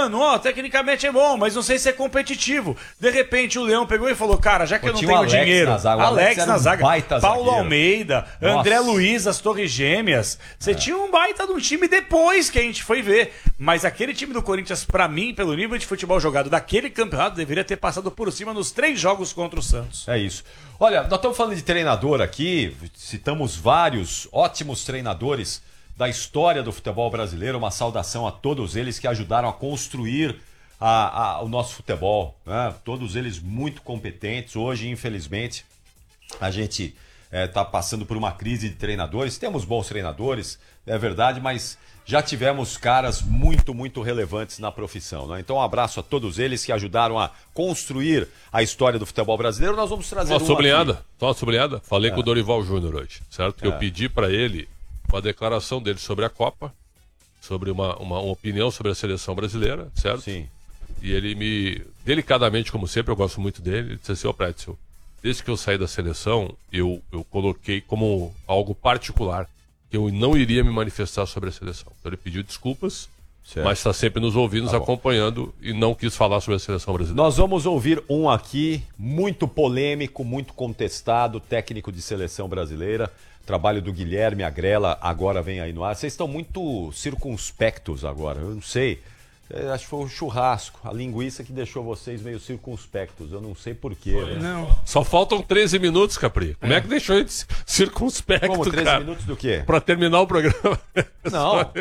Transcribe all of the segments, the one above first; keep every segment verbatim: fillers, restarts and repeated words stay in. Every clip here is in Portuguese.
mano, ó, tecnicamente é bom, mas não sei se é competitivo. De repente o Leão pegou e falou, cara, já que Pô, eu não tenho Alex dinheiro, na zaga. Alex, Alex na zaga, um Paulo zagueiro. Almeida, Nossa. André Luiz, as Torres Gêmeas. Você é. tinha um baita de um time depois que a gente foi ver. Mas aquele time do Corinthians, pra mim, pelo nível de futebol jogado daquele campeonato, deveria ter passado por cima nos três jogos contra o Santos. É isso. Olha, nós estamos falando de treinador aqui, citamos vários ótimos treinadores da história do futebol brasileiro. Uma saudação a todos eles que ajudaram a construir a, a, o nosso futebol, né? Todos eles muito competentes. Hoje, infelizmente, a gente está é, passando por uma crise de treinadores. Temos bons treinadores, é verdade, mas já tivemos caras muito, muito relevantes na profissão, né? Então, um abraço a todos eles que ajudaram a construir a história do futebol brasileiro. Nós vamos trazer uma um sublinhada, aqui. Só uma sublinhada. Falei é. com o Dorival Júnior hoje, certo? Que é. eu pedi para ele uma declaração dele sobre a Copa, sobre uma, uma, uma opinião sobre a seleção brasileira, certo? Sim. E ele me, delicadamente, como sempre, eu gosto muito dele, ele disse assim, ô Pretzel, desde que eu saí da seleção, eu, eu coloquei como algo particular, que eu não iria me manifestar sobre a seleção. Então ele pediu desculpas, certo. Mas está sempre nos ouvindo, nos tá acompanhando e não quis falar sobre a seleção brasileira. Nós vamos ouvir um aqui, muito polêmico, muito contestado, técnico de seleção brasileira. Trabalho do Guilherme Agrela agora vem aí no ar. Vocês estão muito circunspectos agora, eu não sei. Eu acho que foi o churrasco, a linguiça que deixou vocês meio circunspectos. Eu não sei porquê. Né? Não. Só faltam treze minutos, Capri. Como é, é que deixou ele circunspecto, Como, treze cara? minutos do quê? Pra terminar o programa. Não.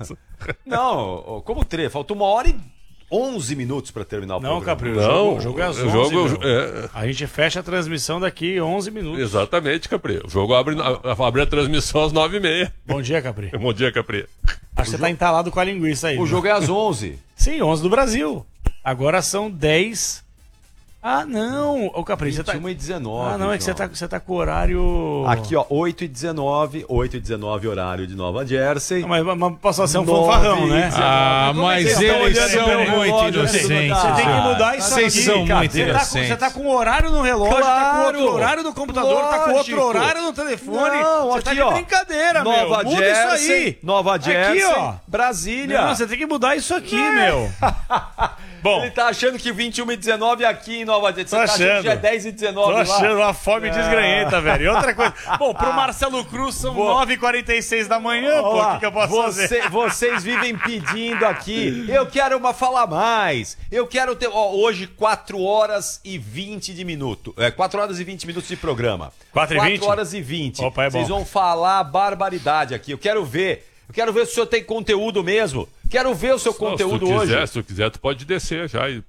Não, como treze? Faltou uma hora e onze minutos para terminar o não, programa. Capri, o não, jogo, o jogo é às onze, jogo, é... A gente fecha a transmissão daqui onze minutos. Exatamente, Capri. O jogo abre, abre a transmissão às nove e meia. Bom dia, Capri. Bom dia, Capri. Acho que você tá entalado com a linguiça aí. O viu? jogo é às onze. Sim, onze do Brasil. Agora são dez... Ah, não! Ô, Capri, você tá... vinte e uma e dezenove. Ah, não, é que você tá, você tá com o horário... Aqui, ó, oito e dezenove, oito e dezenove, horário de Nova Jersey. Não, mas, mas posso ser um fanfarrão, né? Ah, mas eles são muito inocentes. Você tem que mudar isso Vocês aqui. são muito Você tá, com, inocentes. você tá com o horário no relógio, Claro, tá com outro horário no computador, lógico. tá com outro horário no telefone. Não, você aqui, tá de ó, brincadeira, Nova meu. Muda Jersey, isso aí. Nova Jersey, aqui, ó. Brasília. Não, você tem que mudar isso aqui, meu. Bom, ele tá achando que vinte e uma e dezenove aqui em Nova Jersey. Você tô tá achando. achando que já é dez e dezenove Tô lá? achando uma fome desgranhenta, velho. E outra coisa. Bom, pro Marcelo Cruz são nove e quarenta e seis da manhã, pô. O que, que eu posso você, fazer? Vocês vivem pedindo aqui. Eu quero uma falar mais. Eu quero ter. Ó, hoje, quatro horas e vinte de minuto. É, quatro horas e vinte minutos de programa. quatro e vinte? quatro horas e vinte. Opa, é bom. Vocês vão falar barbaridade aqui. Eu quero ver. Eu quero ver se o senhor tem conteúdo mesmo. Quero ver o seu Não, conteúdo se tu hoje. quiser, se tu quiser, tu pode descer já e.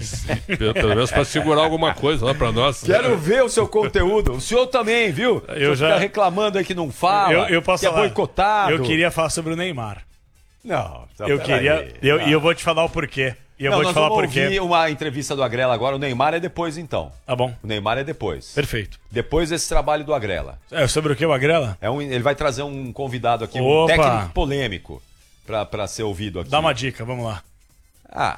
E, pelo menos para segurar alguma coisa lá para nós. Quero ver o seu conteúdo. O senhor também, viu? Eu o senhor já fica reclamando aí que não fala, eu, eu posso que falar. é boicotado. Eu queria falar sobre o Neymar. Não, tá, eu queria. aí. E eu, ah. eu vou te falar o porquê. E eu não, vou te falar vamos por quê. ouvir uma entrevista do Agrela agora. O Neymar é depois, então. Tá bom. O Neymar é depois. Perfeito. Depois desse trabalho do Agrela. É sobre o que, o Agrela? É um, ele vai trazer um convidado aqui, Opa. um técnico polêmico, pra, pra ser ouvido aqui. Dá uma dica, vamos lá. Ah,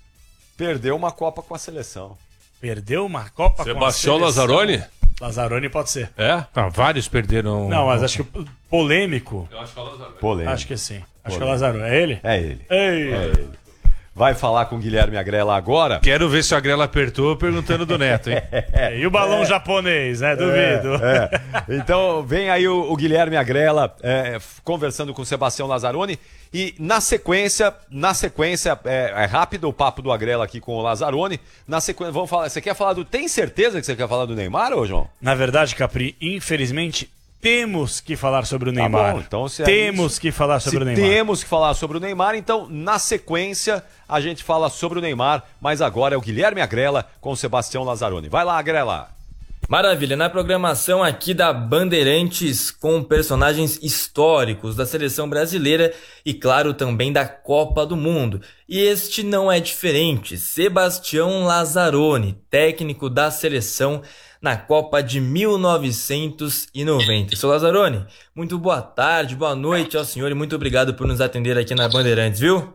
perdeu uma Copa com a seleção. Perdeu uma Copa Sebastião com a seleção? Lazzaroni? Lazzaroni pode ser. É? Ah, vários perderam. Não, mas acho que polêmico. Eu acho que é o Lazzaroni. Polêmico. Acho que sim. Acho Polêmico. que é o Lazzaroni. É ele? É ele. Ei. É ele. Vai falar com o Guilherme Agrela agora. Quero ver se o Agrela apertou perguntando do Neto, hein? É, e o balão é. japonês, né? Duvido. É, é. Então, vem aí o, o Guilherme Agrela é, conversando com o Sebastião Lazzaroni. E na sequência, na sequência, é, é rápido o papo do Agrela aqui com o Lazzaroni. Na sequência, vamos falar. Você quer falar do. Tem certeza que você quer falar do Neymar, ô João? Na verdade, Capri, infelizmente, temos que falar sobre o Neymar. Tá bom, então, se é temos isso, que falar sobre se o Neymar. Temos que falar sobre o Neymar, então, na sequência, a gente fala sobre o Neymar, mas agora é o Guilherme Agrela com o Sebastião Lazzaroni. Vai lá, Agrela. Maravilha, na programação aqui da Bandeirantes com personagens históricos da seleção brasileira e claro também da Copa do Mundo. E este não é diferente, Sebastião Lazzaroni, técnico da seleção na Copa de mil novecentos e noventa. Seu Lazzaroni, muito boa tarde, boa noite ao senhor e muito obrigado por nos atender aqui na Bandeirantes, viu?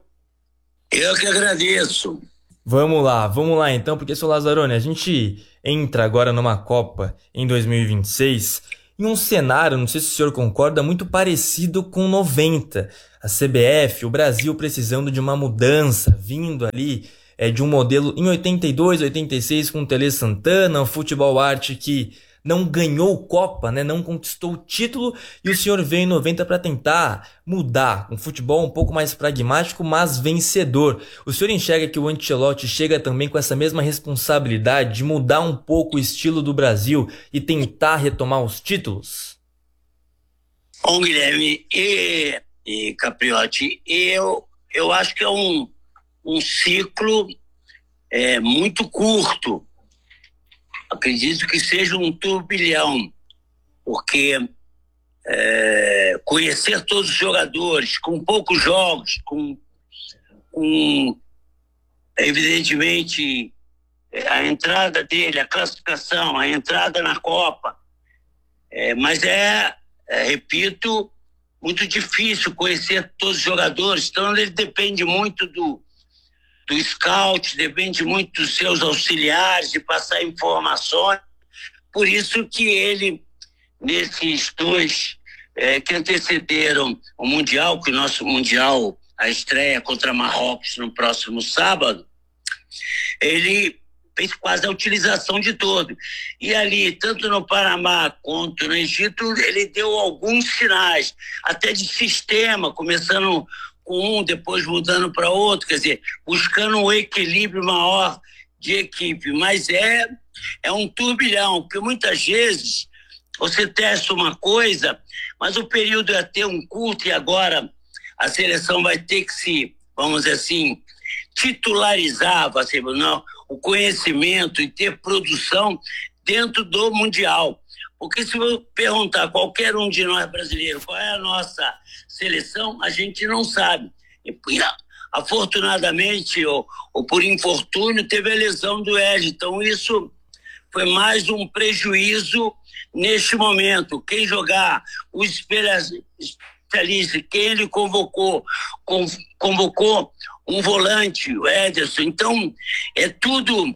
Eu que agradeço. Vamos lá, vamos lá então, porque, seu Lazzaroni, a gente entra agora numa Copa em dois mil e vinte e seis em um cenário, não sei se o senhor concorda, muito parecido com noventa. A C B F, o Brasil precisando de uma mudança, vindo ali é, de um modelo em oitenta e dois, oitenta e seis com o Tele Santana, o Futebol Arte que não ganhou Copa, né, não conquistou o título, e o senhor veio em noventa para tentar mudar um futebol um pouco mais pragmático, mas vencedor. O senhor enxerga que o Ancelotti chega também com essa mesma responsabilidade de mudar um pouco o estilo do Brasil e tentar retomar os títulos? Bom, Guilherme e, e Capriotti, eu, eu acho que é um, um ciclo é, muito curto. Acredito que seja um turbilhão, porque é, conhecer todos os jogadores, com poucos jogos, com, com evidentemente a entrada dele, a classificação, a entrada na Copa, é, mas é, é, repito, muito difícil conhecer todos os jogadores, então ele depende muito do do scout, depende muito dos seus auxiliares, de passar informações. Por isso que ele, nesses dois é, que antecederam o Mundial, que o nosso Mundial, a estreia contra Marrocos no próximo sábado, ele fez quase a utilização de todo. E ali, tanto no Panamá quanto no Egito, ele deu alguns sinais, até de sistema, começando com um, depois mudando para outro, quer dizer, buscando um equilíbrio maior de equipe, mas é, é um turbilhão, porque muitas vezes você testa uma coisa, mas o período é ter um curto e agora a seleção vai ter que se, vamos dizer assim, titularizar, assim, não, o conhecimento e ter produção dentro do Mundial. Porque se eu perguntar a qualquer um de nós brasileiros qual é a nossa seleção, a gente não sabe. E, afortunadamente, ou, ou por infortúnio, teve a lesão do Ed. Então, isso foi mais um prejuízo neste momento. Quem jogar, o especialista, quem ele convocou, convocou um volante, o Ederson. Então, é tudo...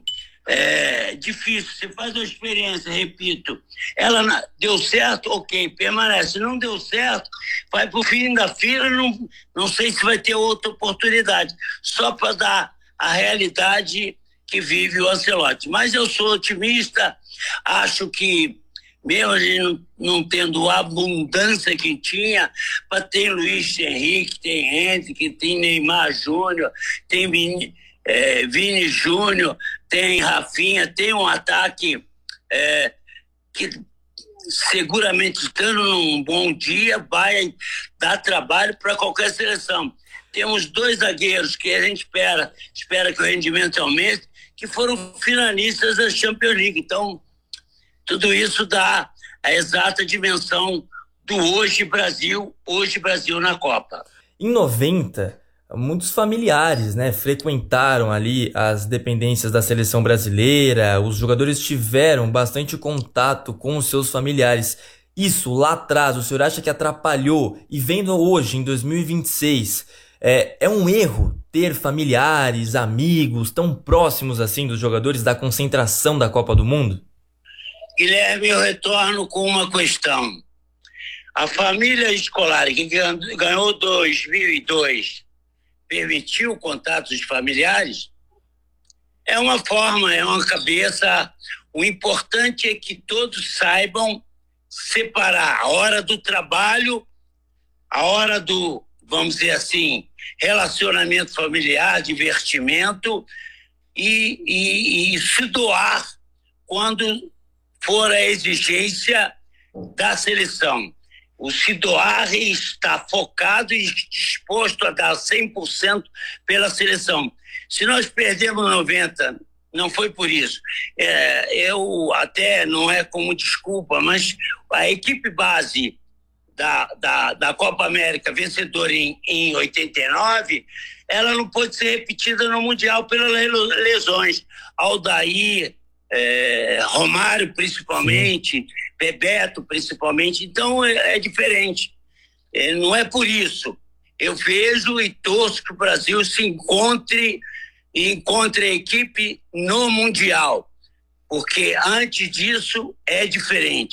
É difícil, você faz uma experiência, repito, ela deu certo, ok, permanece, não deu certo, vai pro fim da fila, não, não sei se vai ter outra oportunidade, só para dar a realidade que vive o Ancelotti. Mas eu sou otimista, acho que mesmo a gente não, não tendo a abundância que tinha, para ter Luiz Henrique, tem Henrique, tem Neymar Júnior, tem Vini, é, Vini Júnior, tem Rafinha, tem um ataque é, que seguramente, estando num bom dia, vai dar trabalho para qualquer seleção. Temos dois zagueiros que a gente espera, espera que o rendimento aumente, que foram finalistas da Champions League. Então, tudo isso dá a exata dimensão do hoje Brasil, hoje Brasil na Copa. Em noventa, muitos familiares, né, frequentaram ali as dependências da seleção brasileira, os jogadores tiveram bastante contato com os seus familiares. Isso lá atrás, o senhor acha que atrapalhou? E vendo hoje, em dois mil e vinte e seis, é, é um erro ter familiares, amigos tão próximos assim dos jogadores da concentração da Copa do Mundo? Guilherme, eu retorno com uma questão. A família escolar que ganhou dois mil e dois permitiu contatos familiares, é uma forma, é uma cabeça. O importante é que todos saibam separar a hora do trabalho, a hora do, vamos dizer assim, relacionamento familiar, divertimento, e, e, e se doar quando for a exigência da seleção. O se doar está focado e disposto a dar cem por cento pela seleção. Se nós perdemos noventa, não foi por isso. É, eu até, não é como desculpa, mas a equipe base da, da, da Copa América, vencedora em, em oitenta e nove, ela não pôde ser repetida no Mundial pelas lesões. Aldair, é, Romário principalmente, sim, Bebeto principalmente, então é, é diferente. É, não é por isso. Eu vejo e torço que o Brasil se encontre e encontre a equipe no Mundial, porque antes disso é diferente.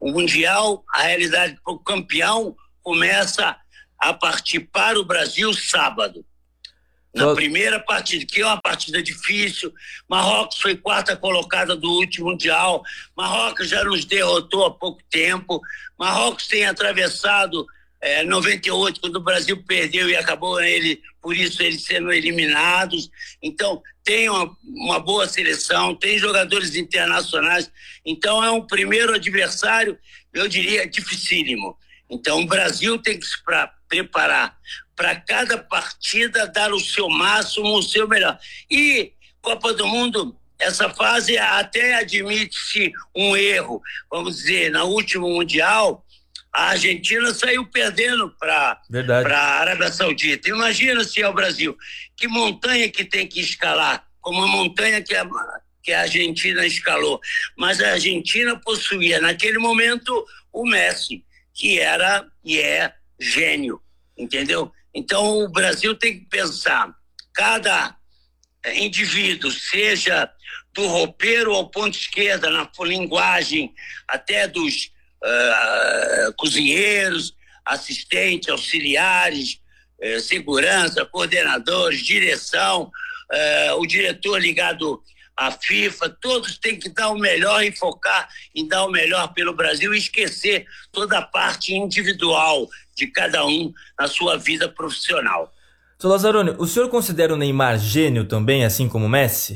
O Mundial, a realidade para o campeão começa a partir para o Brasil sábado. Na Tô... primeira partida, que é uma partida difícil. Marrocos foi quarta colocada do último Mundial. Marrocos já nos derrotou há pouco tempo. Marrocos tem atravessado é, noventa e oito, quando o Brasil perdeu e acabou ele, por isso eles sendo eliminados. Então, tem uma, uma boa seleção, tem jogadores internacionais. Então, é um primeiro adversário, eu diria, dificílimo. Então, o Brasil tem que se pra, preparar para cada partida, dar o seu máximo, o seu melhor. E Copa do Mundo, essa fase até admite-se um erro. Vamos dizer, no último Mundial, a Argentina saiu perdendo para a Arábia Saudita. Imagina se é o Brasil. Que montanha que tem que escalar, como a montanha que a, que a Argentina escalou. Mas a Argentina possuía, naquele momento, o Messi, que era e é gênio, entendeu? Então, o Brasil tem que pensar, cada indivíduo, seja do roupeiro ao ponto esquerda, na linguagem até dos uh, cozinheiros, assistentes, auxiliares, uh, segurança, coordenadores, direção, uh, o diretor ligado à FIFA, todos têm que dar o melhor e focar em dar o melhor pelo Brasil e esquecer toda a parte individual de cada um na sua vida profissional. Seu Lazzaroni, o senhor considera o Neymar gênio também, assim como o Messi?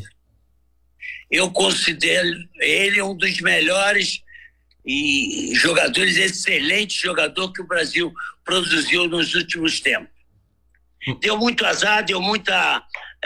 Eu considero ele um dos melhores e jogadores, excelente jogador que o Brasil produziu nos últimos tempos. Deu muito azar, deu muita...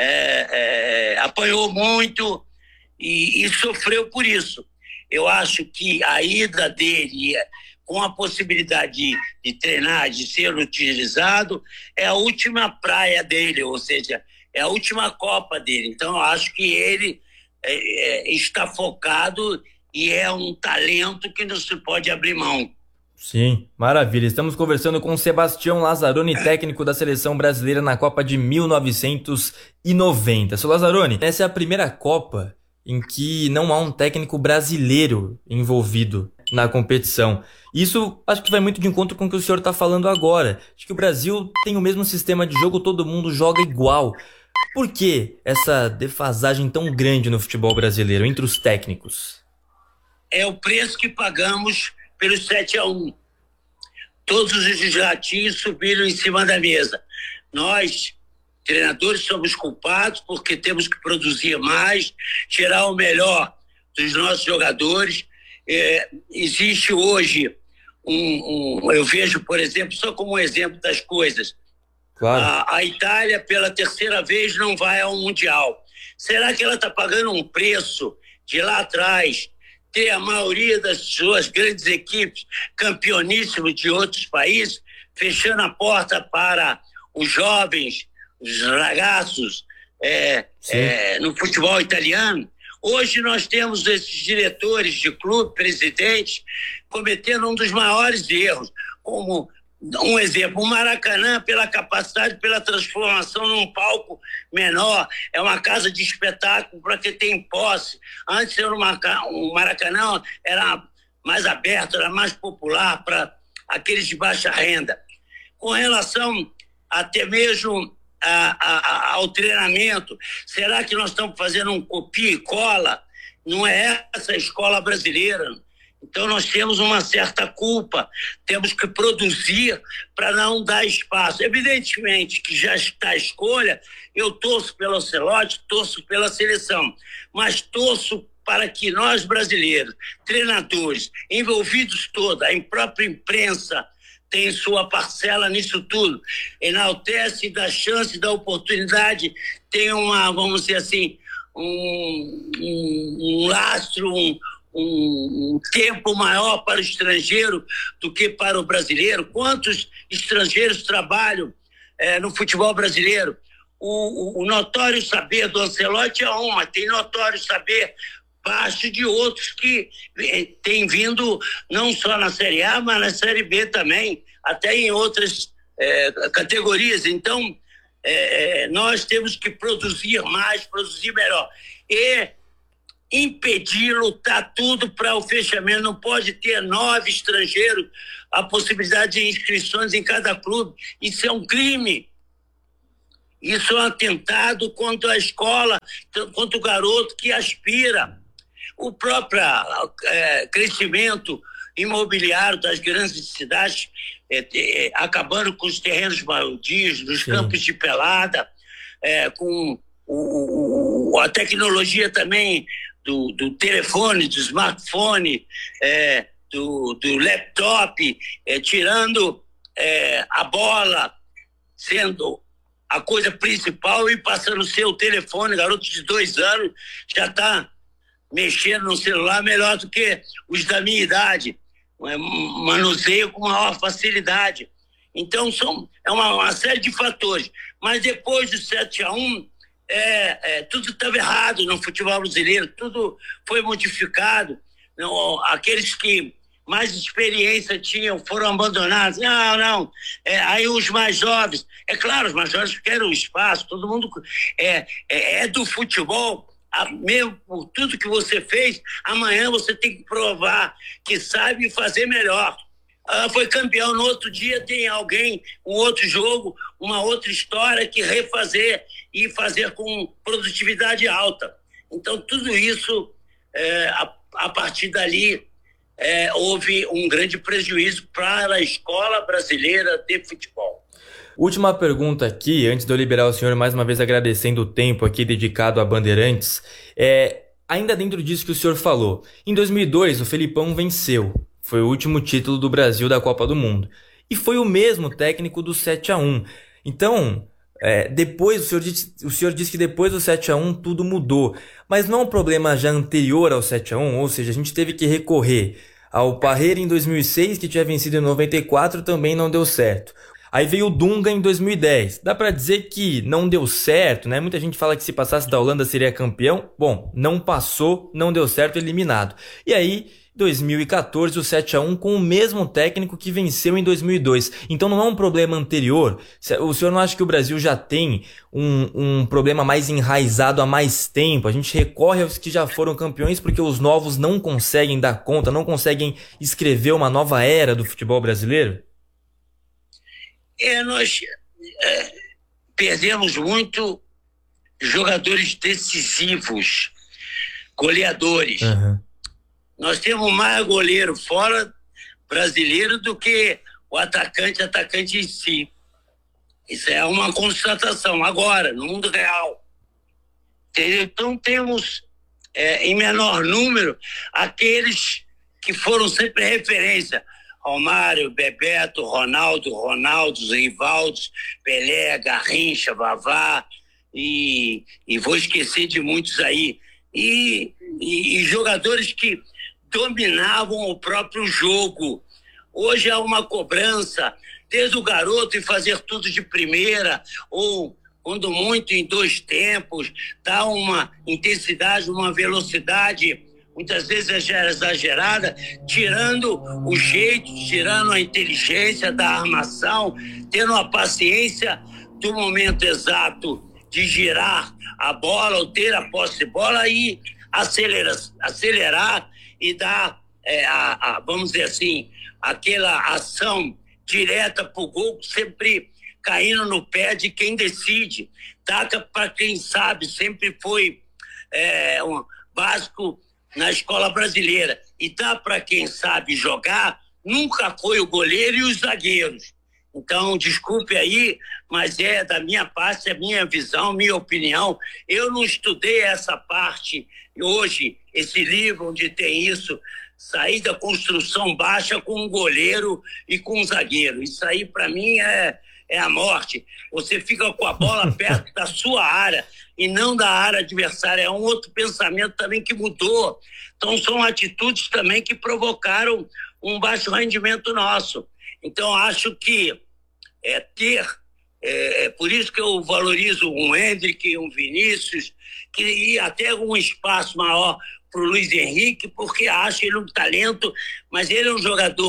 É, é, apanhou muito e, e sofreu por isso. Eu acho que a ida dele, com a possibilidade de, de treinar, de ser utilizado, é a última praia dele, ou seja, é a última Copa dele. Então, eu acho que ele é, é, está focado e é um talento que não se pode abrir mão. Sim, maravilha. Estamos conversando com Sebastião Lazzaroni, técnico da seleção brasileira na Copa de mil novecentos e noventa. Seu Lazzaroni, essa é a primeira Copa em que não há um técnico brasileiro envolvido na competição. Isso acho que vai muito de encontro com o que o senhor está falando agora. Acho que o Brasil tem o mesmo sistema de jogo, todo mundo joga igual. Por que essa defasagem tão grande no futebol brasileiro entre os técnicos? É o preço que pagamos pelo sete a um. Todos os ratinhos subiram em cima da mesa. Nós, treinadores, somos culpados porque temos que produzir mais, tirar o melhor dos nossos jogadores. É, existe hoje um, um... Eu vejo, por exemplo, só como um exemplo das coisas. Claro. A, a Itália, pela terceira vez, não vai ao Mundial. Será que ela está pagando um preço de lá atrás ter a maioria das suas grandes equipes campeoníssimas de outros países, fechando a porta para os jovens, os ragazços é, é, no futebol italiano? Hoje nós temos esses diretores de clube, presidentes, cometendo um dos maiores erros, como um exemplo, o Maracanã, pela capacidade, pela transformação num palco menor, é uma casa de espetáculo para quem tem posse. Antes era uma, o Maracanã era mais aberto, era mais popular para aqueles de baixa renda. Com relação até mesmo a, a, a, ao treinamento, será que nós estamos fazendo um copia e cola? Não é essa a escola brasileira. Então nós temos uma certa culpa, temos que produzir para não dar espaço. Evidentemente que já está a escolha, eu torço pelo Ancelotti, torço pela seleção, mas torço para que nós brasileiros, treinadores, envolvidos todos, a própria imprensa tem sua parcela nisso tudo, enaltece, dá chance, dá oportunidade, tem uma, vamos dizer assim, um, um, um lastro, um Um, um tempo maior para o estrangeiro do que para o brasileiro. Quantos estrangeiros trabalham é, no futebol brasileiro? O, o, o notório saber do Ancelotti é uma, tem notório saber baixo de outros que eh, tem vindo não só na Série A, mas na Série B também, até em outras eh, categorias. Então, eh, nós temos que produzir mais, produzir melhor. E impedir, lutar tudo para o fechamento. Não pode ter nove estrangeiros, a possibilidade de inscrições em cada clube. Isso é um crime. Isso é um atentado contra a escola, contra o garoto que aspira. O próprio é, crescimento imobiliário das grandes cidades, é, é, acabando com os terrenos baldios, dos Sim. campos de pelada, é, com o, o, a tecnologia também do, do telefone, do smartphone, é, do, do laptop, é, tirando é, a bola, sendo a coisa principal, e passando o seu telefone. Garoto de dois anos já está mexendo no celular melhor do que os da minha idade. Manuseio com maior facilidade. Então, são, é uma, uma série de fatores. Mas depois do sete a um, é, é, tudo estava errado no futebol brasileiro, tudo foi modificado. Não, aqueles que mais experiência tinham foram abandonados. Não, não. É, aí os mais jovens, é claro, os mais jovens querem espaço, todo mundo é, é, é do futebol. A, mesmo por tudo que você fez, amanhã você tem que provar que sabe fazer melhor. Ah, foi campeão, no outro dia tem alguém, um outro jogo, uma outra história que refazer e fazer com produtividade alta. Então tudo isso, é, a, a partir dali, é, houve um grande prejuízo para a escola brasileira de futebol. Última pergunta aqui, antes de eu liberar o senhor, mais uma vez agradecendo o tempo aqui dedicado a Bandeirantes. É, ainda dentro disso que o senhor falou, em dois mil e dois o Felipão venceu, foi o último título do Brasil da Copa do Mundo. E foi o mesmo técnico do sete a um. Então, é, depois, o senhor, disse, o senhor disse que depois do sete a um tudo mudou. Mas não é um problema já anterior ao sete a um, ou seja, a gente teve que recorrer ao Parreira em dois mil e seis, que tinha vencido em noventa e quatro, também não deu certo. Aí veio o Dunga em dois mil e dez. Dá pra dizer que não deu certo, né? Muita gente fala que se passasse da Holanda seria campeão. Bom, não passou, não deu certo, eliminado. E aí, dois mil e quatorze, o sete a um com o mesmo técnico que venceu em dois mil e dois. Então não é um problema anterior? O senhor não acha que o Brasil já tem um, um problema mais enraizado há mais tempo? A gente recorre aos que já foram campeões porque os novos não conseguem dar conta, não conseguem escrever uma nova era do futebol brasileiro? É, nós é, perdemos muito jogadores decisivos, goleadores. Uhum. Nós temos mais goleiro fora brasileiro do que o atacante, atacante em si. Isso é uma constatação agora, no mundo real. Entendeu? Então temos, é, em menor número, aqueles que foram sempre referência. Romário, Bebeto, Ronaldo, Ronaldo, Rivaldo, Pelé, Garrincha, Vavá, e, e vou esquecer de muitos aí. E, e, e jogadores que dominavam o próprio jogo. Hoje há uma cobrança, desde o garoto em fazer tudo de primeira, ou quando muito em dois tempos, dá uma intensidade, uma velocidade muitas vezes exagerada, tirando o jeito, tirando a inteligência da armação, tendo a paciência do momento exato de girar a bola ou ter a posse de bola e acelerar, acelerar e dar, é, a, a, vamos dizer assim, aquela ação direta para o gol, sempre caindo no pé de quem decide. Taca para quem sabe, sempre foi é, um básico na escola brasileira. E tá para quem sabe jogar, nunca foi o goleiro e os zagueiros. Então, desculpe aí, mas é da minha parte, é minha visão, minha opinião. Eu não estudei essa parte. Hoje, esse livro onde tem isso, sair da construção baixa com um goleiro e com um zagueiro. Isso aí, para mim, é, é a morte. Você fica com a bola perto da sua área e não da área adversária. É um outro pensamento também que mudou. Então, são atitudes também que provocaram um baixo rendimento nosso. Então, acho que é ter... É, é por isso que eu valorizo um Hendrick, um Vinícius, que ia até um espaço maior para o Luiz Henrique, porque acho ele um talento, mas ele é um jogador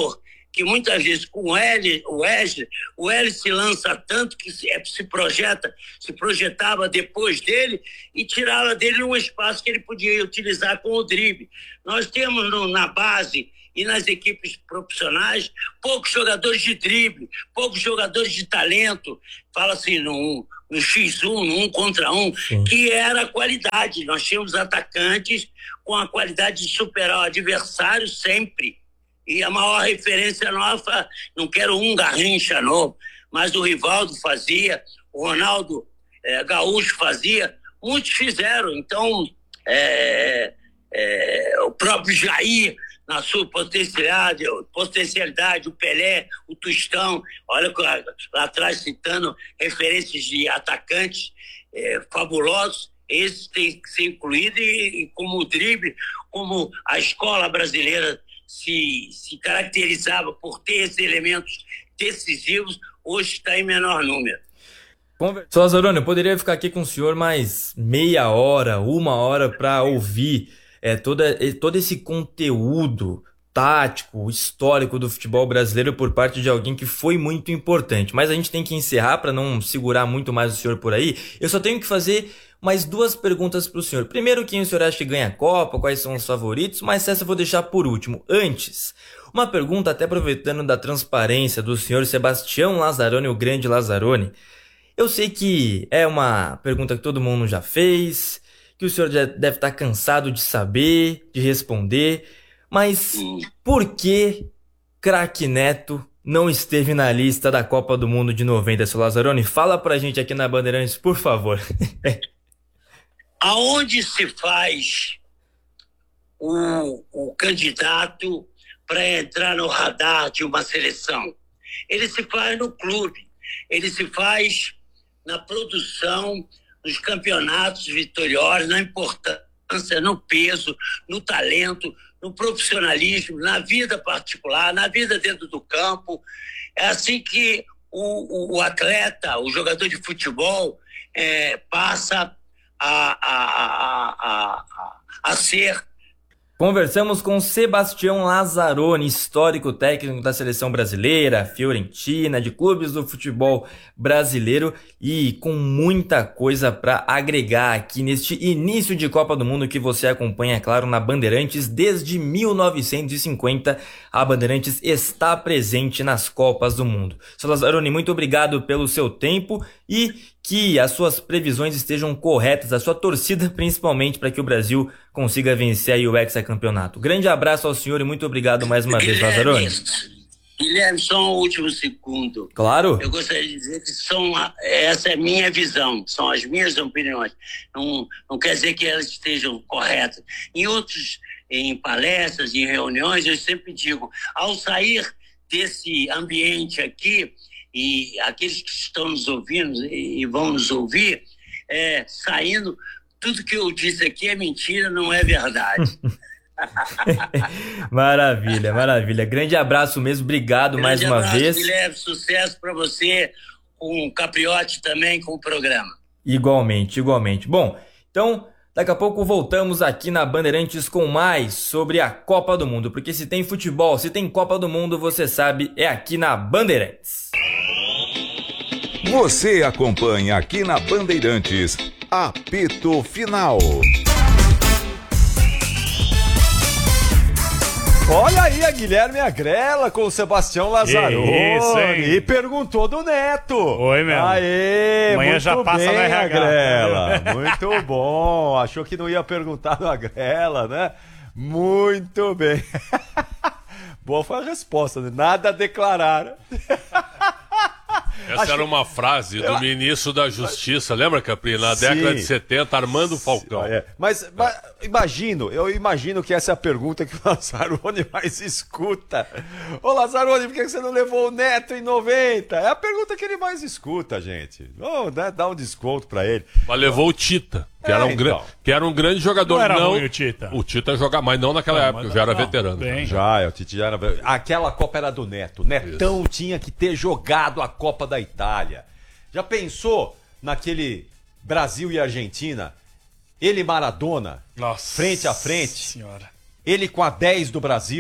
que muitas vezes com o L, o Wesley, o L se lança tanto que se, se projeta, se projetava depois dele e tirava dele um espaço que ele podia utilizar com o drible. Nós temos no, na base e nas equipes profissionais poucos jogadores de drible, poucos jogadores de talento, fala assim, no, no xis um, no um contra um, Sim. que era a qualidade. Nós tínhamos atacantes com a qualidade de superar o adversário sempre. E a maior referência nossa, não quero um Garrincha novo, mas o Rivaldo fazia, o Ronaldo é, Gaúcho fazia, muitos fizeram. Então, é, é, o próprio Jair, na sua potencialidade, potencialidade, o Pelé, o Tostão, olha lá, lá atrás citando referências de atacantes é, fabulosos, esses têm que ser incluídos e, e como o drible, como a escola brasileira se, se caracterizava por ter esses elementos decisivos, hoje está em menor número. Sr. Lazzaroni, eu poderia ficar aqui com o senhor mais meia hora, uma hora para ouvir é, toda, todo esse conteúdo tático, histórico do futebol brasileiro por parte de alguém que foi muito importante. Mas a gente tem que encerrar para não segurar muito mais o senhor por aí. Eu só tenho que fazer mais duas perguntas para o senhor. Primeiro, quem o senhor acha que ganha a Copa, quais são os favoritos, mas essa eu vou deixar por último. Antes, uma pergunta até aproveitando da transparência do senhor Sebastião Lazzaroni, o grande Lazzaroni. Eu sei que é uma pergunta que todo mundo já fez, que o senhor já deve estar cansado de saber, de responder, mas por que craque Neto não esteve na lista da Copa do Mundo de noventa, seu Lazzaroni? Fala pra gente aqui na Bandeirantes, por favor. Aonde se faz o, o candidato para entrar no radar de uma seleção? Ele se faz no clube, ele se faz na produção, nos campeonatos vitoriosos, na importância, no peso, no talento, no profissionalismo, na vida particular, na vida dentro do campo. É assim que o, o atleta, o jogador de futebol, é, passa a, a, a, a, a, a ser... Conversamos com Sebastião Lazzaroni, histórico técnico da seleção brasileira, Fiorentina, de clubes do futebol brasileiro e com muita coisa para agregar aqui neste início de Copa do Mundo que você acompanha, claro, na Bandeirantes desde mil novecentos e cinquenta. A Bandeirantes está presente nas Copas do Mundo. Seu Lazzaroni, muito obrigado pelo seu tempo e que as suas previsões estejam corretas, a sua torcida principalmente para que o Brasil consiga vencer aí o hexacampeonato. Grande abraço ao senhor e muito obrigado mais uma vez, Lazzaroni. Guilherme, só um último segundo. Claro. Eu gostaria de dizer que são, essa é a minha visão, são as minhas opiniões. Não, não quer dizer que elas estejam corretas. Em outros, em palestras, em reuniões, eu sempre digo, ao sair desse ambiente aqui, e aqueles que estão nos ouvindo e vão nos ouvir, é, saindo, tudo que eu disse aqui é mentira, não é verdade. Maravilha, maravilha. Grande abraço mesmo, obrigado Grande mais uma abraço, vez. Guilherme, sucesso para você, com o Capriotti também, com o programa. Igualmente, igualmente. Bom, então... Daqui a pouco voltamos aqui na Bandeirantes com mais sobre a Copa do Mundo, porque se tem futebol, se tem Copa do Mundo, você sabe, é aqui na Bandeirantes. Você acompanha aqui na Bandeirantes, apito final. Olha aí a Guilherme Agrela com o Sebastião Lazzaroni. Isso, hein? E perguntou do Neto. Oi, meu. Aê, Amanhã muito já passa bem, no R H. Agrela. Muito bom. Achou que não ia perguntar do Agrela, né? Muito bem. Boa foi a resposta, né? Nada a declarar. Essa Acho... era uma frase do ministro da Justiça, lembra, Capri? Na Sim. década de setenta, Armando Falcão. É. Mas, é. mas imagino, eu imagino que essa é a pergunta que o Lazzaroni mais escuta. Ô Lazzaroni, por que você não levou o Neto em noventa? É a pergunta que ele mais escuta, gente. Oh, né? Dá um desconto pra ele. Mas levou o Tita, que, é, era, um então. gran... que era um grande jogador. Não era não... ruim o Tita. O Tita jogava, mas não naquela não, época, já era não, veterano. Bem. Já, o Tita já era... Aquela Copa era do Neto. Netão Isso. tinha que ter jogado a Copa da Itália. Já pensou naquele Brasil e Argentina? Ele e Maradona, Nossa frente a frente. Senhora. Ele com a dez do Brasil.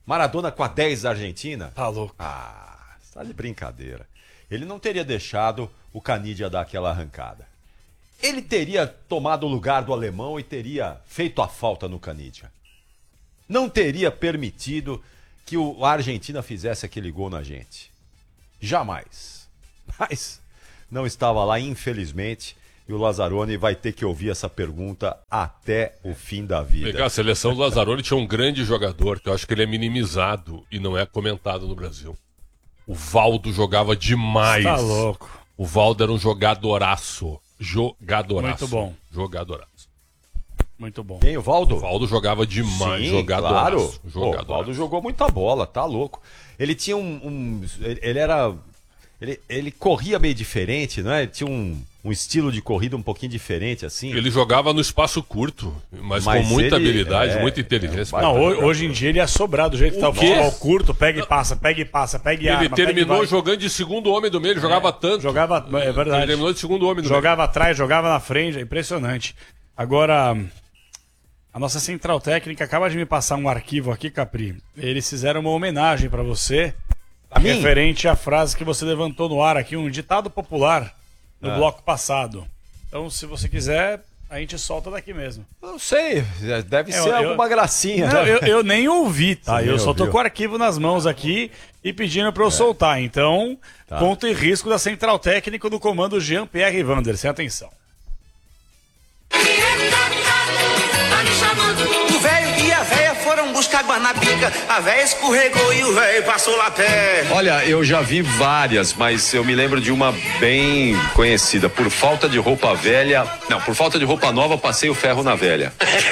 Maradona com a dez da Argentina? Tá louco. Ah, tá de brincadeira. Ele não teria deixado o Canidia dar aquela arrancada. Ele teria tomado o lugar do alemão e teria feito a falta no Canidia. Não teria permitido que o, a Argentina fizesse aquele gol na gente. Jamais. Mas não estava lá, infelizmente, e o Lazzaroni vai ter que ouvir essa pergunta até o fim da vida. Pegar a seleção do Lazzaroni tinha um grande jogador, que eu acho que ele é minimizado e não é comentado no Brasil. O Valdo jogava demais. Tá louco. O Valdo era um jogadoraço. Jogadoraço. Muito bom. Jogadoraço. Muito bom. Quem, o Valdo? O Valdo jogava demais. Sim, jogadoraço. Claro. Jogadoraço. Pô, o Valdo jogou muita bola, tá louco. Ele tinha um... um ele, ele era... Ele, ele corria meio diferente, não é? Ele tinha um, um estilo de corrida um pouquinho diferente, assim. Ele jogava no espaço curto, mas, Mas com muita ele- habilidade, é, muita inteligência. é um Não, hoje, hoje em dia ele ia sobrar do jeito que tá o quê? futebol curto, pega e passa, pega e passa, pega e Ele arma, pega e terminou vai. jogando de segundo homem do meio, ele jogava tanto. Jogava, é Ele verdade. terminou de segundo homem do Jogava atrás, jogava na frente, é impressionante. Agora, a nossa central técnica acaba de me passar um arquivo aqui, Capri. Eles fizeram uma homenagem pra você, A mim? referente à frase que você levantou no ar aqui, um ditado popular no Ah. bloco passado. Então, se você quiser, a gente solta daqui mesmo. Não sei, deve É, ser eu- alguma gracinha. Não, né? eu, eu nem ouvi, tá? Você Eu nem só tô ouviu. com o arquivo nas mãos aqui e pedindo pra eu soltar. Então, Tá. ponto e risco da central técnica do comando Jean-Pierre Vander. Sem atenção. O velho e a véia foram buscar água na bica. A véia escorregou e o velho passou lá pé. Olha, eu já vi várias, mas eu me lembro de uma bem conhecida. Por falta de roupa velha... Não, por falta de roupa nova, passei o ferro na velha.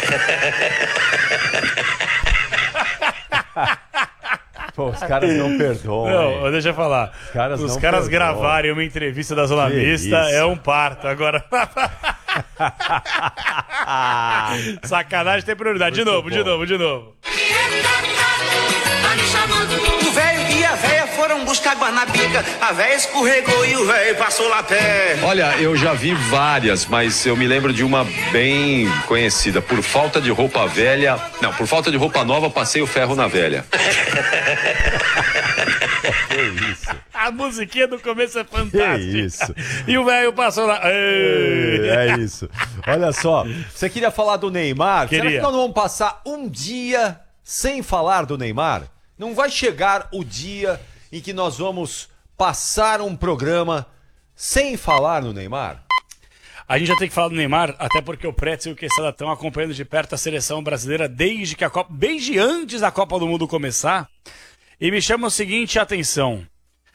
Pô, os caras não perdoam. Não, hein? deixa eu falar. Os caras caras, não caras perdoam. gravarem uma entrevista da Zona Que Mista isso. é um parto. Agora. Sacanagem tem prioridade. De Muito novo, de bom. novo, de novo. O velho e a véia foram buscar água na bica. A véia escorregou e o velho passou lá pé. Olha, eu já vi várias, mas eu me lembro de uma bem conhecida. Por falta de roupa velha... Não, por falta de roupa nova, passei o ferro na velha. Que isso? A musiquinha do começo é Que fantástica. isso? E o velho passou lá. Ei. É isso. Olha só, você queria falar do Neymar? Será Queria. que nós não vamos passar um dia sem falar do Neymar? Não vai chegar o dia em que nós vamos passar um programa sem falar no Neymar? A gente já tem que falar do Neymar, até porque o Pretzel e o Quesada estão acompanhando de perto a seleção brasileira desde que a Copa, desde antes da Copa do Mundo começar. E me chama o seguinte atenção.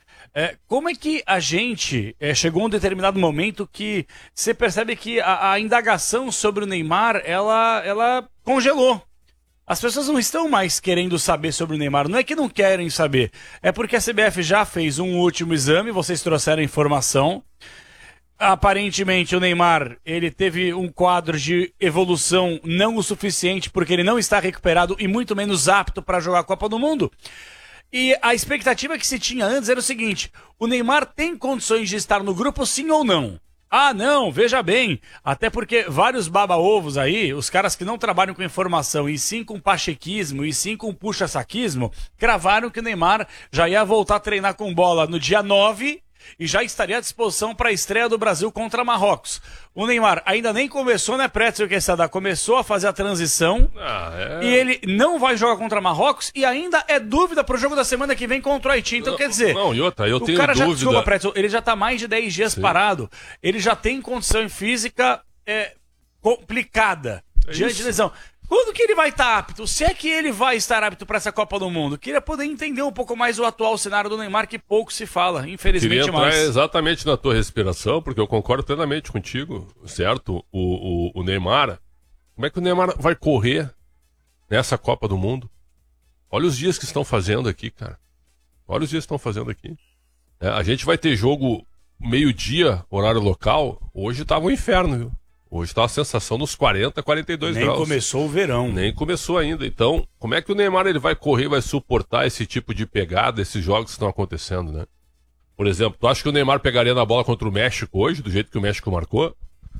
É, como é que a gente é, chegou a um determinado momento que você percebe que a, a indagação sobre o Neymar, ela, ela congelou. As pessoas não estão mais querendo saber sobre o Neymar. Não é que não querem saber. É porque a C B F já fez um último exame, vocês trouxeram a informação. Aparentemente o Neymar, ele teve um quadro de evolução não o suficiente porque ele não está recuperado e muito menos apto para jogar a Copa do Mundo. E a expectativa que se tinha antes era o seguinte: o Neymar tem condições de estar no grupo sim ou não? Ah, não, veja bem, até porque vários baba-ovos aí, os caras que não trabalham com informação e sim com pachequismo e sim com puxa-saquismo, cravaram que o Neymar já ia voltar a treinar com bola no dia nove e já estaria à disposição para a estreia do Brasil contra Marrocos. O Neymar ainda nem começou, né, Pretzel Quesada? Começou a fazer a transição Ah, é... e ele não vai jogar contra Marrocos e ainda é dúvida pro jogo da semana que vem contra o Haiti. Então, quer dizer, Não, e outra, eu o tenho cara já, dúvida... desculpa, Pretzel, ele já tá mais de dez dias Sim. parado. Ele já tem condição física é, complicada É diante isso. de lesão. Quando que ele vai estar apto? Se é que ele vai estar apto para essa Copa do Mundo? Queria poder entender um pouco mais o atual cenário do Neymar, que pouco se fala, Queria infelizmente entrar mais. exatamente na tua respiração, porque eu concordo plenamente contigo, certo? O, o, o Neymar, como é que o Neymar vai correr nessa Copa do Mundo? Olha os dias que estão fazendo aqui, cara. Olha os dias que estão fazendo aqui. É, a gente vai ter jogo meio-dia, horário local. Hoje tava um inferno, viu? Hoje tá a sensação nos quarenta, quarenta e dois Nem graus. começou o verão. Nem começou ainda. Então, como é que o Neymar ele vai correr, vai suportar esse tipo de pegada, esses jogos que estão acontecendo, né? Por exemplo, tu acha que o Neymar pegaria na bola contra o México hoje, do jeito que o México marcou?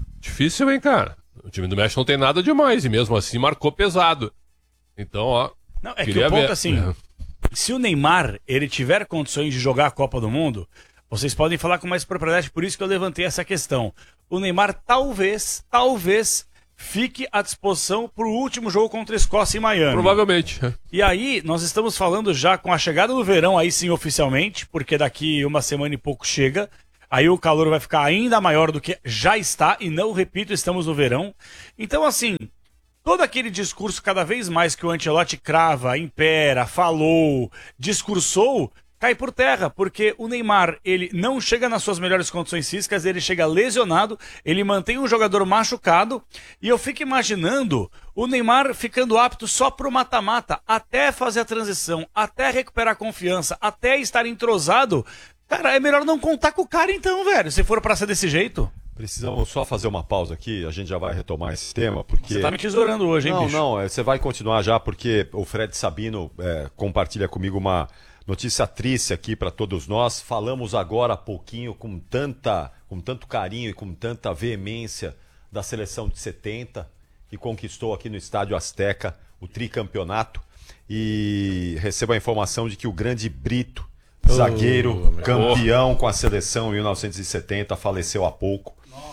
Difícil, hein, cara? O time do México não tem nada demais e mesmo assim marcou pesado. Então, ó, Não, é Queria que o ponto ver. assim, é. se o Neymar ele tiver condições de jogar a Copa do Mundo, vocês podem falar com mais propriedade, por isso que eu levantei essa questão. O Neymar talvez, talvez fique à disposição para o último jogo contra a Escócia em Miami. Provavelmente. E aí, nós estamos falando já com a chegada do verão, aí sim oficialmente, porque daqui uma semana e pouco chega. Aí o calor vai ficar ainda maior do que já está, e não, repito, estamos no verão. Então, assim, todo aquele discurso cada vez mais que o Ancelotti crava, impera, falou, discursou, cai por terra, porque o Neymar, ele não chega nas suas melhores condições físicas, ele chega lesionado, ele mantém um jogador machucado, e eu fico imaginando o Neymar ficando apto só pro mata-mata, até fazer a transição, até recuperar a confiança, até estar entrosado. Cara, é melhor não contar com o cara então, velho, se for pra ser desse jeito. Precisamos só fazer uma pausa aqui, a gente já vai retomar esse tema, porque... Você tá me tesourando hoje, hein, não, bicho? Não, não, você vai continuar já, porque o Fred Sabino é, compartilha comigo uma notícia triste aqui para todos nós. Falamos agora há pouquinho com, tanta, com tanto carinho e com tanta veemência da seleção de setenta, que conquistou aqui no Estádio Azteca o tricampeonato, e recebo a informação de que o grande Brito, zagueiro, oh, campeão com a seleção em mil novecentos e setenta, faleceu há pouco.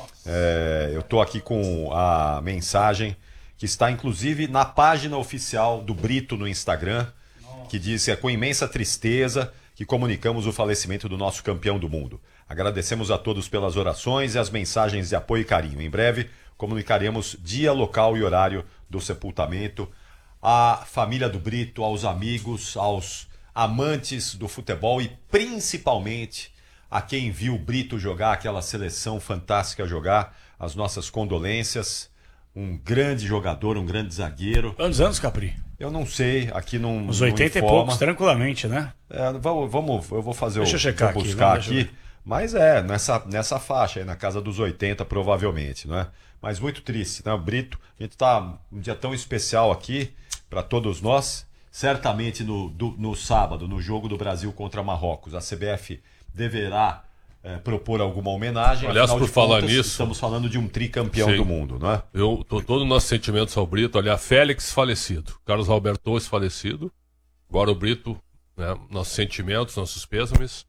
É, eu estou aqui com a mensagem que está inclusive na página oficial do Brito no Instagram, que diz que é com imensa tristeza que comunicamos o falecimento do nosso campeão do mundo. Agradecemos a todos pelas orações e as mensagens de apoio e carinho. Em breve comunicaremos dia, local e horário do sepultamento. À família do Brito, aos amigos, aos amantes do futebol e principalmente a quem viu o Brito jogar, aquela seleção fantástica jogar, as nossas condolências. Um grande jogador, um grande zagueiro. Quantos anos, Capri? Eu não sei, aqui não. Uns oitenta e poucos, tranquilamente, né? É, vamos, vamos, eu vou fazer Deixa o. eu checar vou aqui, buscar vamos, aqui. Mas é, nessa, nessa faixa aí, na casa dos oitenta, provavelmente, não é? Mas muito triste, né? O Brito, a gente tá um dia tão especial aqui para todos nós. Certamente no, do, no sábado, no jogo do Brasil contra Marrocos, a C B F deverá é, propor alguma homenagem. Aliás, por falar contas, nisso, estamos falando de um tricampeão sim, do mundo, não é? Eu tô todo o nosso sentimento ao Brito. Aliás, Félix falecido, Carlos Alberto Torres falecido. Agora o Brito, né, nossos sentimentos, nossos pêsames.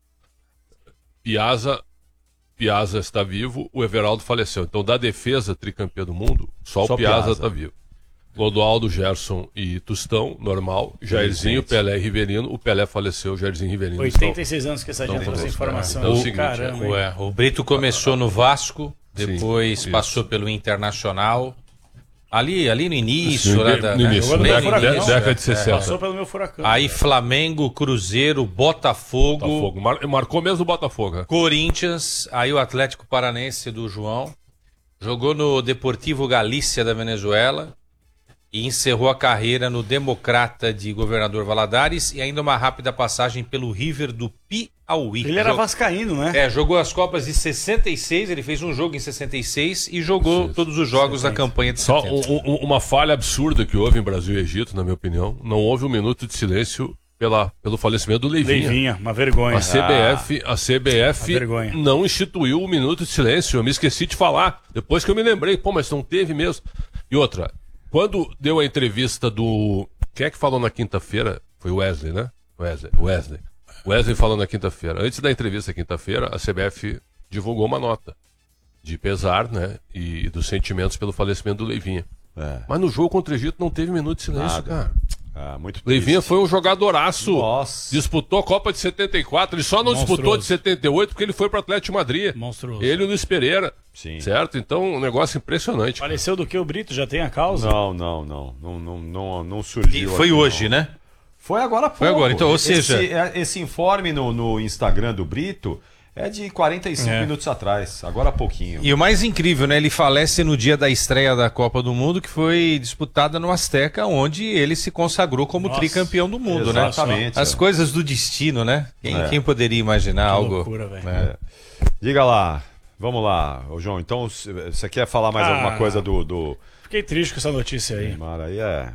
Piazza, Piazza está vivo, o Everaldo faleceu. Então, da defesa tricampeã do mundo, só, só o Piazza está vivo. Clodoaldo, Gerson e Tostão, normal. Jairzinho, Pelé e Rivelino. O Pelé faleceu, Jairzinho e Rivelino. oitenta e seis estão... anos que essa gente trouxe informação. Então, é o seguinte, caramba, é, o Brito começou no Vasco, depois sim, passou isso. pelo Internacional. Ali, ali no início, sim, lá da, no né? início, né? década, década, década de sessenta. É. Passou pelo meu furacão. Aí Flamengo, Cruzeiro, Botafogo. Botafogo. Mar, marcou mesmo o Botafogo. Né? Corinthians, aí o Atlético Paranense do João. Jogou no Deportivo Galícia da Venezuela. E encerrou a carreira no Democrata de Governador Valadares e ainda uma rápida passagem pelo River do Piauí. Ele era vascaíno, né? É, jogou as Copas de sessenta e seis, ele fez um jogo em sessenta e seis e jogou todos os jogos da campanha de Só setenta. Um, um, uma falha absurda que houve em Brasil e Egito, na minha opinião. Não houve um minuto de silêncio pela, pelo falecimento do Leivinha. Leivinha, uma vergonha. A C B F, ah, a C B F não instituiu o minuto de silêncio. Eu me esqueci de falar. Depois que eu me lembrei, pô, mas não teve mesmo. E outra... Quando deu a entrevista do... Quem é que falou na quinta-feira? Foi o Wesley, né? Wesley. Wesley. Wesley falou na quinta-feira. Antes da entrevista quinta-feira, a C B F divulgou uma nota de pesar, né? E dos sentimentos pelo falecimento do Leivinha. É. Mas no jogo contra o Egito não teve minuto de silêncio, Nada. cara. Ah, muito Leivinha foi um jogadoraço. Nossa. Disputou a Copa de setenta e quatro. Ele só não Monstruoso. disputou de setenta e oito porque ele foi para o Atlético de Madrid. Monstruoso. Ele e o Luiz Pereira. Sim. Certo? Então, um negócio impressionante. Faleceu do que o Brito? Já tem a causa? Não, não, não. Não, não, não, não surgiu. E foi aqui, hoje, não. né? Foi agora há pouco. Foi agora. Então, ou seja... Esse, esse informe no, no Instagram do Brito... É de quarenta e cinco é. minutos atrás, agora há pouquinho. E o mais incrível, né? Ele falece no dia da estreia da Copa do Mundo, que foi disputada no Azteca, onde ele se consagrou como Nossa, tricampeão do mundo, exatamente, né? Exatamente. As é. coisas do destino, né? Quem, é. quem poderia imaginar que algo... Loucura, velho. É. Diga lá, vamos lá, ô João. Então, você quer falar mais ah, alguma coisa do, do... Fiquei triste com essa notícia aí. Neymar, aí é...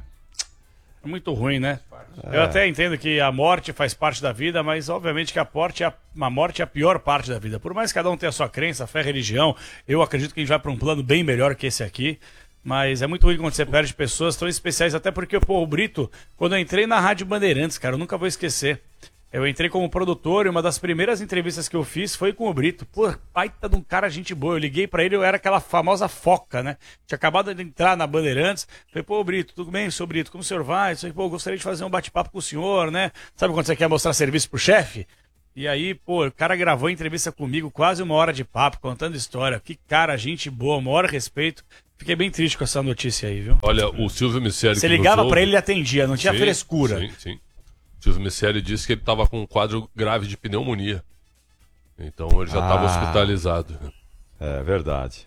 É muito ruim, né? É. Eu até entendo que a morte faz parte da vida, mas obviamente que a, morte é a, a morte é a pior parte da vida. Por mais que cada um tenha a sua crença, fé, religião, eu acredito que a gente vai para um plano bem melhor que esse aqui. Mas é muito ruim quando você perde pessoas tão especiais, até porque, pô, o Brito, quando eu entrei na Rádio Bandeirantes, cara, eu nunca vou esquecer. Eu entrei como produtor e uma das primeiras entrevistas que eu fiz foi com o Brito. Pô, baita de um cara, gente boa. Eu liguei pra ele, eu era aquela famosa foca, né? Tinha acabado de entrar na Bandeirantes. Falei, pô, Brito, tudo bem, seu Brito? Como o senhor vai? Falei, pô, eu gostaria de fazer um bate-papo com o senhor, né? Sabe quando você quer mostrar serviço pro chefe? E aí, pô, o cara gravou a entrevista comigo, quase uma hora de papo, contando história. Que cara, gente boa, maior respeito. Fiquei bem triste com essa notícia aí, viu? Olha, o Silvio Miceli... Você ligava pra ele, ele atendia, não tinha sim, frescura. Sim, sim. O Silvio Miceli disse que ele estava com um quadro grave de pneumonia. Então ele já estava ah, hospitalizado. É verdade.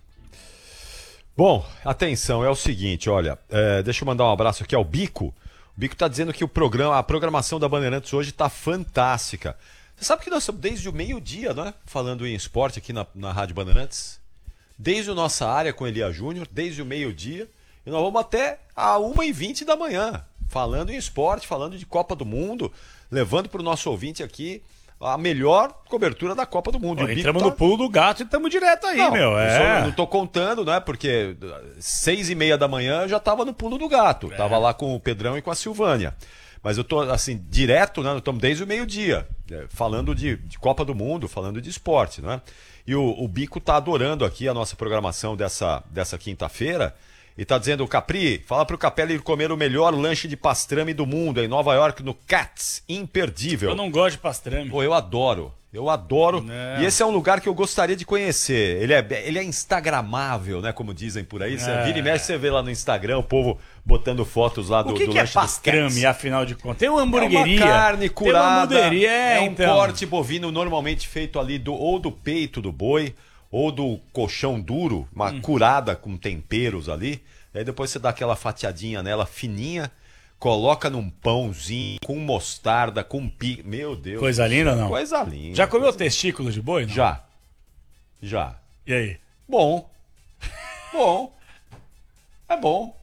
Bom, atenção, é o seguinte, olha, é, deixa eu mandar um abraço aqui ao Bico. O Bico está dizendo que o programa, a programação da Bandeirantes hoje está fantástica. Você sabe que nós estamos desde o meio-dia, né? Falando em esporte aqui na, na Rádio Bandeirantes. Desde a nossa área com Elia Júnior, desde o meio-dia. E nós vamos até a uma e vinte da manhã. Falando em esporte, falando de Copa do Mundo, levando para o nosso ouvinte aqui a melhor cobertura da Copa do Mundo. Pô, entramos tá... no pulo do gato e estamos direto aí, não, meu. É. Eu não estou contando, né? Porque seis e meia da manhã eu já estava no pulo do gato. É. Tava lá com o Pedrão e com a Silvânia. Mas eu tô assim, direto, né? Nós estamos desde o meio-dia, falando de, de Copa do Mundo, falando de esporte, né? E o, o Bico tá adorando aqui a nossa programação dessa, dessa quinta-feira. E tá dizendo, Capri, fala pro Capelli ir comer o melhor lanche de pastrame do mundo em Nova York, no Katz, imperdível. Eu não gosto de pastrame. Pô, eu adoro, eu adoro. Não. E esse é um lugar que eu gostaria de conhecer. Ele é, ele é instagramável, né, como dizem por aí. Você é. Vira e mexe, você vê lá no Instagram o povo botando fotos lá do, o que do que lanche é pastrame, afinal de contas? Tem uma hamburgueria. É uma carne curada. Tem uma hamburgueria, é, é um então. corte bovino normalmente feito ali do, ou do peito do boi, ou do colchão duro, uma hum. curada com temperos ali. Aí depois você dá aquela fatiadinha nela fininha, coloca num pãozinho, com mostarda, com pi... Meu Deus. Coisa linda ou não? Coisa linda. Já comeu testículo de boi? Não? Já. Já. E aí? Bom. Bom. É bom.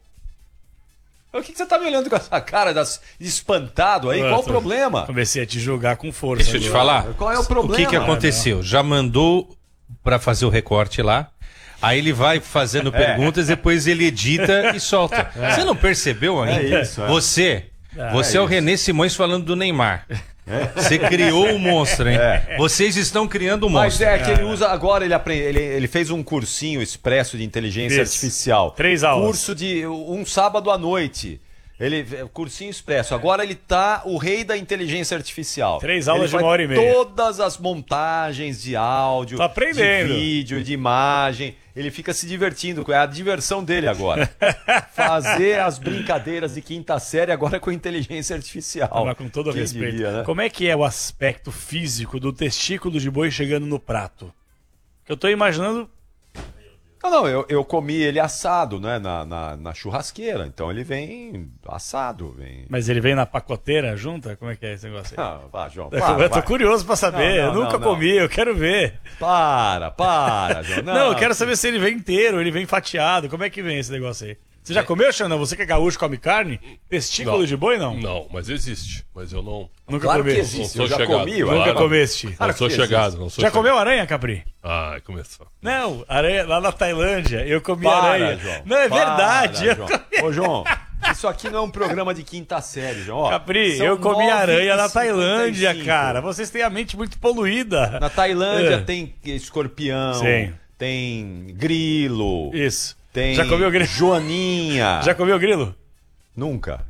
O que, que você tá me olhando com essa cara das... espantado aí? Eu Qual tô... o problema? Comecei a te julgar com força. Deixa eu te falar. Qual é o problema? O que, que aconteceu? Ah, Já mandou pra fazer o recorte lá. Aí ele vai fazendo perguntas, é. depois ele edita e solta. É. Você não percebeu ainda? É isso, é. Você, é, você é, é o René Simões falando do Neymar. É. Você criou o um monstro, hein? É. Vocês estão criando o um monstro. Mas é que ele usa agora, ele, aprende, ele, ele fez um cursinho expresso de inteligência Isso. artificial. Três aulas. Curso de um sábado à noite. Ele, cursinho expresso. Agora ele tá o rei da inteligência artificial. Três aulas ele de uma hora e meia. Todas as montagens de áudio, tá aprendendo. de vídeo, de imagem. Ele fica se divertindo. É a diversão dele agora. Fazer as brincadeiras de quinta série agora com inteligência artificial. Mas com todo Quem respeito. Diria, né? Como é que é o aspecto físico do testículo de boi chegando no prato? Eu tô imaginando... Não, não, eu, eu comi ele assado, né, na, na, na churrasqueira, então ele vem assado. Vem... Mas ele vem na pacoteira junta? Como é que é esse negócio aí? Não, vá, João, para, para, eu tô para. curioso pra saber, não, não, eu nunca não, comi, não. eu quero ver. Para, para, João. Não, não, eu quero saber se ele vem inteiro, ele vem fatiado, como é que vem esse negócio aí? Você já comeu, Xandão? Você que é gaúcho, come carne? Testículo não, de boi, não? Não, mas existe. Mas eu não... Nunca claro comi. que existe, não eu já chegado. comi. Claro. Nunca comeste. Não claro sou chegado, não sou Já chegado. comeu aranha, Capri? Ah, começou. Não, aranha lá na Tailândia, eu comi para, aranha. João, não, é para, verdade. João. Eu... Ô, João, isso aqui não é um programa de quinta série, João. Ó, Capri, eu comi aranha na Tailândia, cara. Vocês têm a mente muito poluída. Na Tailândia é. tem escorpião, Sim. tem grilo. Isso. Tem Já comeu grilo? Joaninha. Já comeu grilo? Nunca.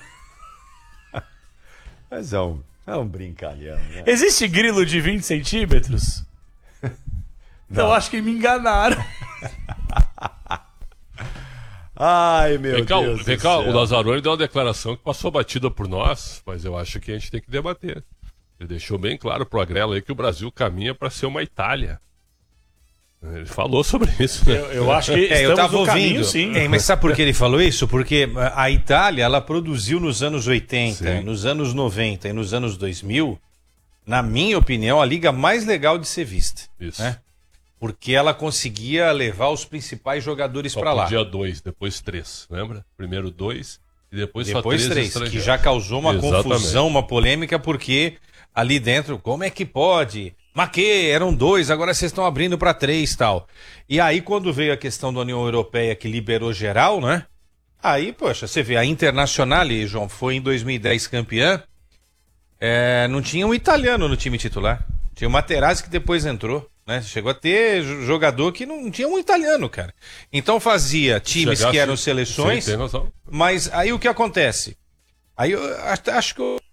Mas é um, é um brincalhão, né? Existe grilo de vinte centímetros? Então eu acho que me enganaram. Ai, meu vem cá, Deus Vem do cá, céu. o Lazzaroni deu uma declaração que passou batida por nós, mas eu acho que a gente tem que debater. Ele deixou bem claro pro Agrelo aí que o Brasil caminha para ser uma Itália. Ele falou sobre isso, né? Eu, eu acho que é, eu tava ouvindo, caminho, sim. É, mas sabe por que ele falou isso? Porque a Itália, ela produziu nos anos oitenta, sim. nos anos noventa e nos anos dois mil, na minha opinião, a liga mais legal de ser vista. Isso. Né? Porque ela conseguia levar os principais jogadores para lá. Dia dois, depois três, lembra? Primeiro dois e depois, depois só três. três, que já causou uma Exatamente. confusão, uma polêmica, porque ali dentro, como é que pode Maquê, eram dois, agora vocês estão abrindo para três e tal. E aí, quando veio a questão da União Europeia que liberou geral, né? Aí, poxa, você vê, a Internacional, João, foi em dois mil e dez campeã, é, não tinha um italiano no time titular. Tinha o Materazzi que depois entrou, né? Chegou a ter jogador que não tinha um italiano, cara. Então fazia times Chegasse, que eram seleções, mas aí o que acontece? Aí eu acho que